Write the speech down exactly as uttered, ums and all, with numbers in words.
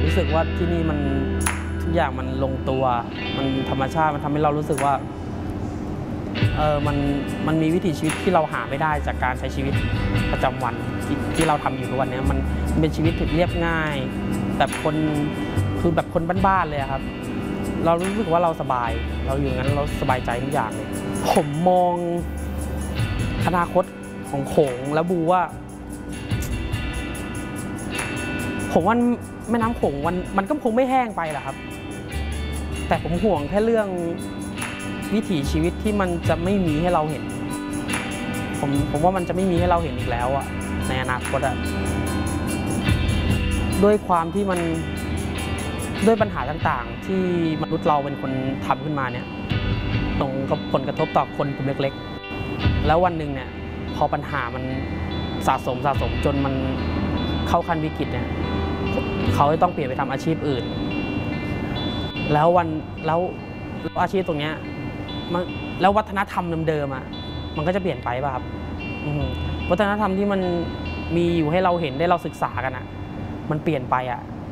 รู้สึกว่าที่นี่มันทุกอย่างมันลงตัวมันธรรมชาติมันทำให้เรารู้สึกว่าเออมันมันมีวิถีชีวิตที่เราหาไม่ได้จากการใช้ชีวิตประจำวันที่ที่เราทำอยู่ทุกวันนี้มันเป็นชีวิตที่เรียบง่ายแบบคนคือแบบคนบ้านๆเลยครับเรารู้สึกว่าเราสบายเราอยู่งั้นเราสบายใจทุกอย่างเลยผมมองอนาคตของโขงและบูว่าผมว่าแม่น้ำโขงมันมันก็คงไม่แห้งไปหรอกครับแต่ผมห่วงแค่เรื่องวิถีชีวิตที่มันจะไม่มีให้เราเห็นผมผมว่ามันจะไม่มีให้เราเห็นอีกแล้วอะในอนาคตอะด้วยความที่มันด้วยปัญหาต่างๆที่มนุษย์เราเป็นคนทำขึ้นมาเนี่ยส่งผลกระทบต่อคนกลุ่มเล็กๆแล้ววันหนึ่งเนี่ยพอปัญหามันสะสมสะสมจนมันเข้าขั้นวิกฤตเนี่ยเขาจะต้องเปลี่ยนไปทำอาชีพอื่นแล้ววันแล้วอาชีพตรงนี้แล้ววัฒนธรรมเดิมๆอ่ะมันก็จะเปลี่ยนไปป่ะครับวัฒนธรรมที่มันมีอยู่ให้เราเห็นได้เราศึกษากันอ่ะมันเปลี่ยนไปอ่ะ